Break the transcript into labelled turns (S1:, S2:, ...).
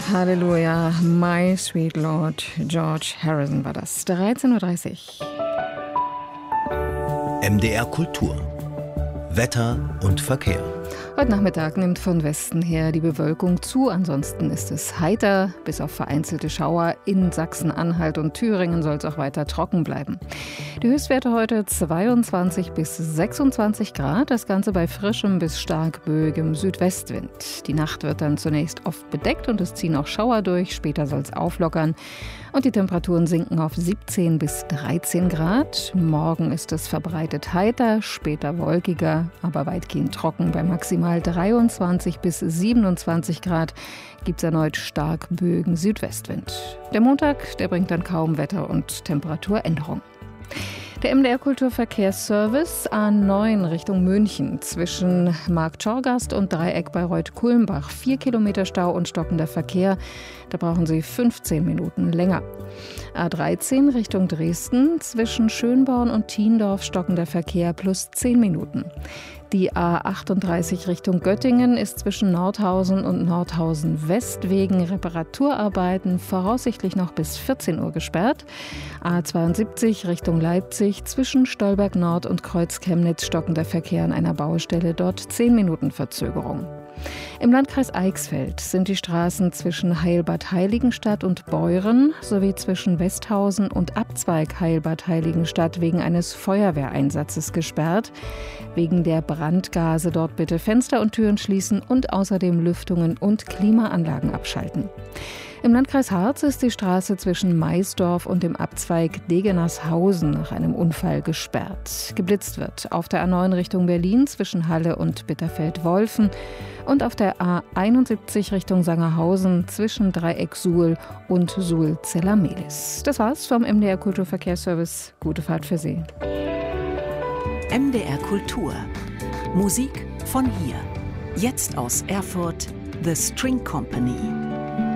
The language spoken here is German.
S1: Halleluja, My Sweet Lord, George Harrison war das. 13:30 Uhr.
S2: MDR Kultur. Wetter und Verkehr.
S1: Heute Nachmittag nimmt von Westen her die Bewölkung zu. Ansonsten ist es heiter, bis auf vereinzelte Schauer. In Sachsen-Anhalt und Thüringen soll es auch weiter trocken bleiben. Die Höchstwerte heute 22 bis 26 Grad. Das Ganze bei frischem bis stark böigem Südwestwind. Die Nacht wird dann zunächst oft bedeckt und es ziehen auch Schauer durch. Später soll es auflockern. Und die Temperaturen sinken auf 17 bis 13 Grad. Morgen ist es verbreitet heiter, später wolkiger, aber weitgehend trocken. Bei maximal 23 bis 27 Grad gibt es erneut stark böigen Südwestwind. Der Montag, der bringt dann kaum Wetter- und Temperaturänderung. Der MDR Kulturverkehrsservice A9 Richtung München zwischen Marktschorgast und Dreieck bei Reuth-Kulmbach. 4 Kilometer Stau und stockender Verkehr. Da brauchen Sie 15 Minuten länger. A13 Richtung Dresden zwischen Schönborn und Thiendorf stockender Verkehr plus 10 Minuten. Die A38 Richtung Göttingen ist zwischen Nordhausen und Nordhausen West wegen Reparaturarbeiten voraussichtlich noch bis 14 Uhr gesperrt. A72 Richtung Leipzig zwischen Stolberg Nord und Kreuz Chemnitz stockender Verkehr an einer Baustelle, dort 10 Minuten Verzögerung. Im Landkreis Eichsfeld sind die Straßen zwischen Heilbad Heiligenstadt und Beuren sowie zwischen Westhausen und Abzweig Heilbad Heiligenstadt wegen eines Feuerwehreinsatzes gesperrt. Wegen der Brandgase dort bitte Fenster und Türen schließen und außerdem Lüftungen und Klimaanlagen abschalten. Im Landkreis Harz ist die Straße zwischen Maisdorf und dem Abzweig Degenashausen nach einem Unfall gesperrt. Geblitzt wird auf der A9 Richtung Berlin zwischen Halle und Bitterfeld-Wolfen und auf der A71 Richtung Sangerhausen zwischen Dreieck Suhl und Suhl-Zellamelis. Das war's vom MDR Kulturverkehrsservice. Gute Fahrt für Sie.
S3: MDR Kultur. Musik von hier. Jetzt aus Erfurt, The String Company.